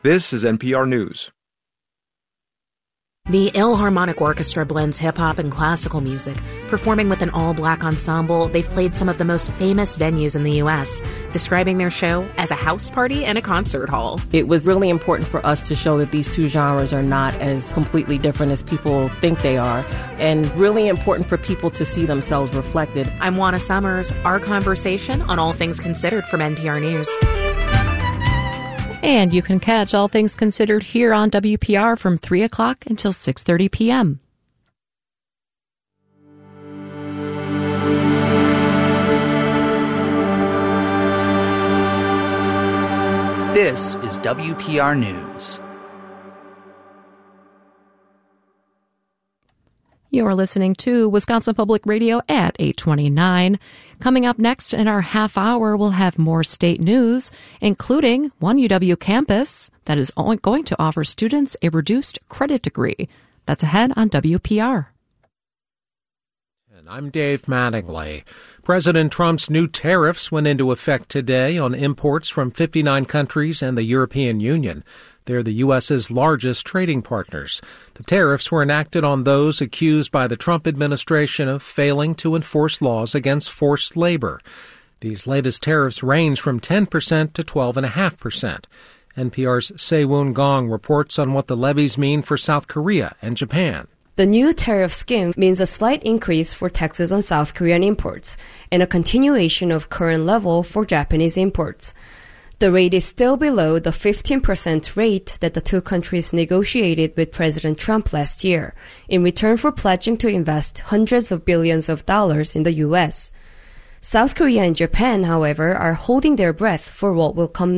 This is NPR News. The Philharmonic Orchestra blends hip-hop and classical music. Performing with an all-black ensemble, they've played some of the most famous venues in the U.S., describing their show as a house party and a concert hall. It was really important for us to show that these two genres are not as completely different as people think they are, and really important for people to see themselves reflected. I'm Juana Summers. Our conversation on All Things Considered from NPR News. And you can catch All Things Considered here on WPR from 3 o'clock until 6:30 p.m. This is WPR News. You're listening to Wisconsin Public Radio at 8:29. Coming up next in our half hour, we'll have more state news, including one UW campus that is going to offer students a reduced credit degree. That's ahead on WPR. And I'm Dave Mattingly. President Trump's new tariffs went into effect today on imports from 59 countries and the European Union. They're the U.S.'s largest trading partners. The tariffs were enacted on those accused by the Trump administration of failing to enforce laws against forced labor. These latest tariffs range from 10% to 12.5%. NPR's Se-Woon Gong reports on what the levies mean for South Korea and Japan. The new tariff scheme means a slight increase for taxes on South Korean imports and a continuation of current level for Japanese imports. The rate is still below the 15% rate that the two countries negotiated with President Trump last year, in return for pledging to invest hundreds of billions of dollars in the U.S. South Korea and Japan, however, are holding their breath for what will come